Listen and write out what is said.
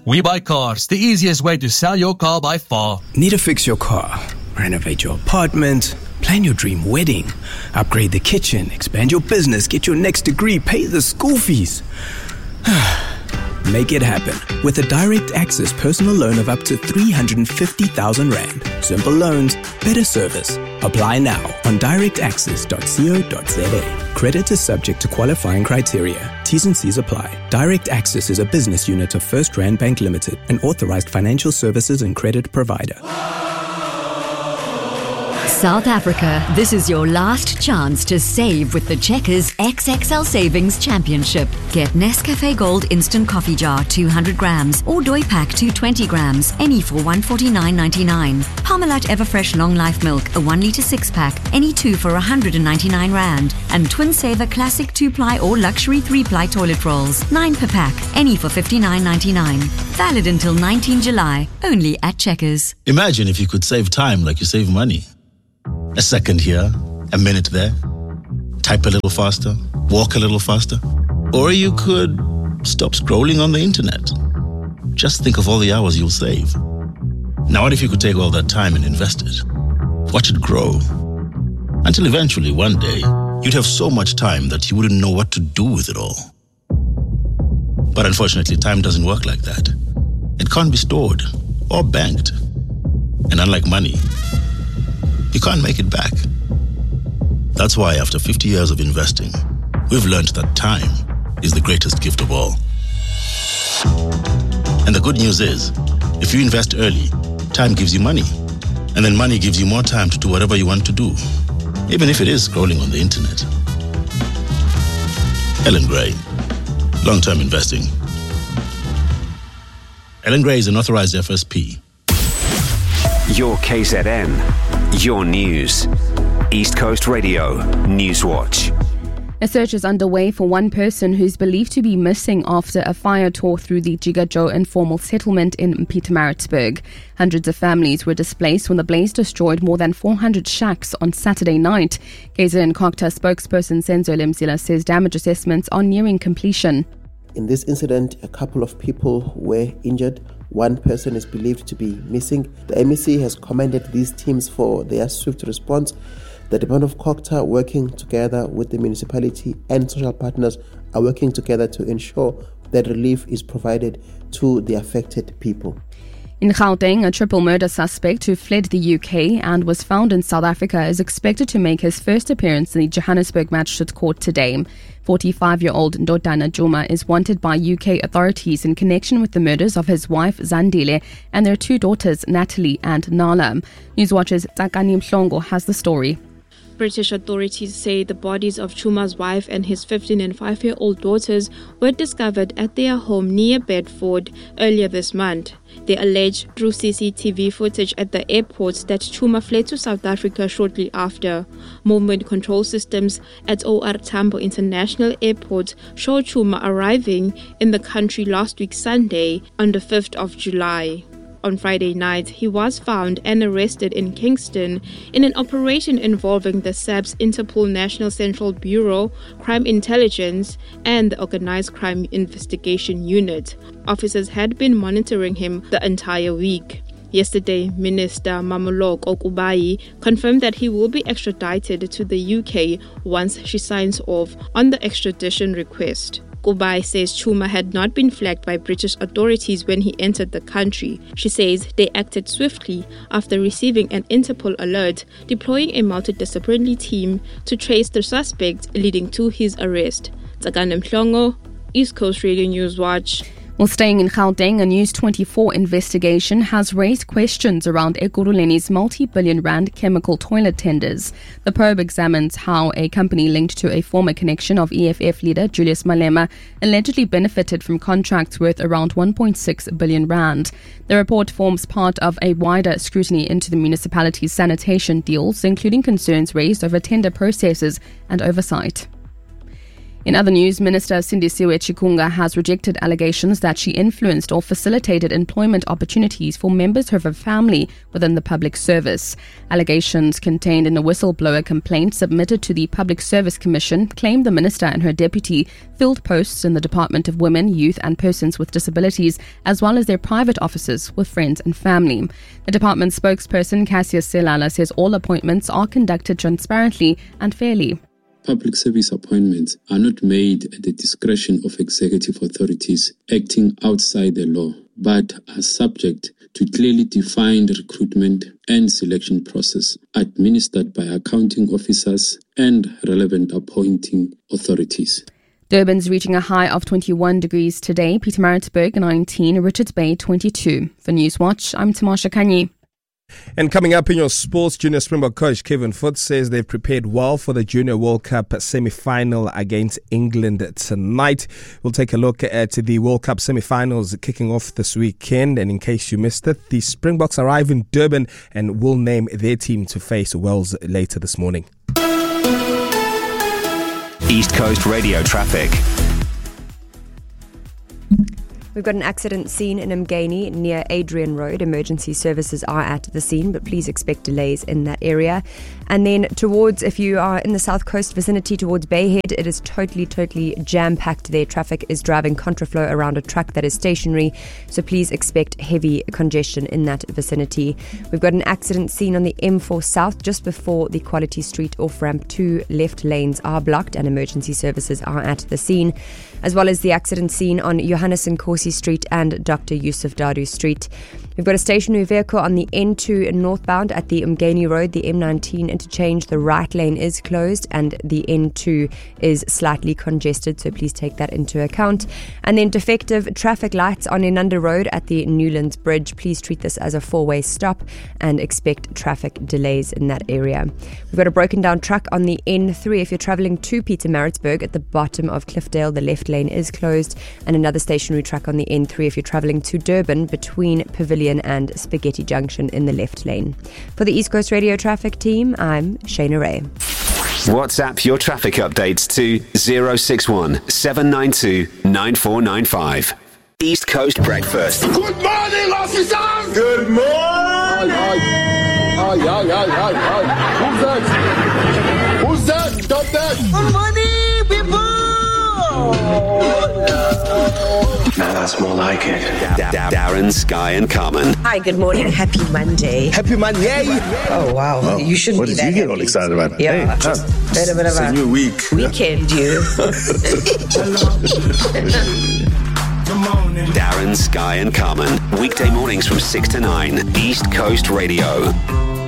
We Buy Cars, the easiest way to sell your car by far. Need to fix your car, renovate your apartment, plan your dream wedding, upgrade the kitchen, expand your business, get your next degree, pay the school fees. Make it happen with a direct access personal loan of up to 350,000 Rand. Simple loans, better service. Apply now on directaccess.co.za. Credit is subject to qualifying criteria. T's and C's apply. Direct Access is a business unit of First Rand Bank Limited, an authorized financial services and credit provider. South Africa, this is your last chance to save with the Checkers XXL Savings Championship. Get Nescafe Gold Instant Coffee Jar 200 grams or Doi Pack 220 grams, any for $149.99. Parmalat Everfresh Long Life Milk, a 1 litre 6-pack, any two for 199 Rand. And Twin Saver Classic 2-ply or Luxury 3-ply toilet rolls, 9 per pack, any for $59.99. Valid until 19 July, only at Checkers. Imagine if you could save time like you save money. A second here, a minute there. Type a little faster, walk a little faster. Or you could stop scrolling on the internet. Just think of all the hours you'll save. Now what if you could take all that time and invest it? Watch it grow. Until eventually, one day, you'd have so much time that you wouldn't know what to do with it all. But unfortunately, time doesn't work like that. It can't be stored or banked. And unlike money, you can't make it back. That's why after 50 years of investing, we've learned that time is the greatest gift of all. And the good news is, if you invest early, time gives you money. And then money gives you more time to do whatever you want to do, even if it is scrolling on the internet. Ellen Gray, long-term investing. Ellen Gray is an authorized FSP. Your KZN, your news. East Coast Radio, Newswatch. A search is underway for one person who's believed to be missing after a fire tore through the Jigajo informal settlement in Pietermaritzburg. Hundreds of families were displaced when the blaze destroyed more than 400 shacks on Saturday night. KZN Kokta spokesperson Senzo Lemzila says damage assessments are nearing completion. In this incident, a couple of people were injured. One person is believed to be missing. The MEC has commended these teams for their swift response. The Department of Kokta, working together with the municipality and social partners, are working together to ensure that relief is provided to the affected people. In Gauteng, a triple murder suspect who fled the UK and was found in South Africa is expected to make his first appearance in the Johannesburg Magistrate Court today. 45-year-old Ndodana Juma is wanted by UK authorities in connection with the murders of his wife Zandile and their two daughters Natalie and Nala. Newswatch's Takani Mhlongo has the story. British authorities say the bodies of Chuma's wife and his 15 and 5-year-old daughters were discovered at their home near Bedford earlier this month. They allege through CCTV footage at the airport that Chuma fled to South Africa shortly after. Movement control systems at OR Tambo International Airport show Chuma arriving in the country last week Sunday on the 5th of July. On Friday night, he was found and arrested in Kingston in an operation involving the SAPS Interpol National Central Bureau, Crime Intelligence, and the Organized Crime Investigation Unit. Officers had been monitoring him the entire week. Yesterday, Minister Mamoloko Okubayi confirmed that he will be extradited to the UK once she signs off on the extradition request. Kubai says Chuma had not been flagged by British authorities when he entered the country. She says they acted swiftly after receiving an Interpol alert, deploying a multidisciplinary team to trace the suspect, leading to his arrest. Tsakane Mhlongo, East Coast Radio Newswatch. Well, staying in Gauteng, a News 24 investigation has raised questions around Ekurhuleni's multi-billion rand chemical toilet tenders. The probe examines how a company linked to a former connection of EFF leader Julius Malema allegedly benefited from contracts worth around 1.6 billion rand. The report forms part of a wider scrutiny into the municipality's sanitation deals, including concerns raised over tender processes and oversight. In other news, Minister Sindisiwe Chikunga has rejected allegations that she influenced or facilitated employment opportunities for members of her family within the public service. Allegations contained in a whistleblower complaint submitted to the Public Service Commission claim the minister and her deputy filled posts in the Department of Women, Youth and Persons with Disabilities, as well as their private offices with friends and family. The department spokesperson Cassius Selala says all appointments are conducted transparently and fairly. Public service appointments are not made at the discretion of executive authorities acting outside the law, but are subject to clearly defined recruitment and selection process administered by accounting officers and relevant appointing authorities. Durban's reaching a high of 21 degrees today, Pietermaritzburg 19, Richards Bay 22. For Newswatch, I'm Tamasha Kanyi. And coming up in your sports, Junior Springbok coach Kevin Foot says they've prepared well for the Junior World Cup semi-final against England tonight. We'll take a look at the World Cup semi-finals kicking off this weekend. And in case you missed it, the Springboks arrive in Durban and will name their team to face Wales later this morning. East Coast Radio traffic. We've got an accident scene in Umgeni near Adrian Road. Emergency services are at the scene, but please expect delays in that area. And then if you are in the South Coast vicinity towards Bayhead, it is totally jam-packed there. Traffic is driving contraflow around a truck that is stationary, so please expect heavy congestion in that vicinity. We've got an accident scene on the M4 South just before the Quality Street off-ramp. 2 left lanes are blocked and emergency services are at the scene, as well as the accident scene on Johannes and Corsi Street and Dr. Yusuf Dadu Street. We've got a stationary vehicle on the N2 northbound at the Umgeni Road, the M19 interchange. The right lane is closed and the N2 is slightly congested, so please take that into account. And then defective traffic lights on Inanda Road at the Newlands Bridge. Please treat this as a 4-way stop and expect traffic delays in that area. We've got a broken down truck on the N3 if you're travelling to Pietermaritzburg at the bottom of Cliffdale. The left lane is closed, and another stationary truck on the N3 if you're travelling to Durban between Pavilion and Spaghetti Junction in the left lane. For the East Coast Radio traffic team, I'm Shayna Ray. WhatsApp your traffic updates to 061 792 9495. East Coast Breakfast. Good morning, officers! Good morning! Who's that? Who's that? Stop that! Good morning, people! Now that's more like it. Darren, Sky and Carmen. Hi, good morning. Happy Monday. Happy Monday. Oh, wow. Oh, you shouldn't be that. What did you get all excited about? Yeah. Hey, it's a new week. Weekend, you. Darren, Sky and Carmen. Weekday mornings from 6 to 9. East Coast Radio.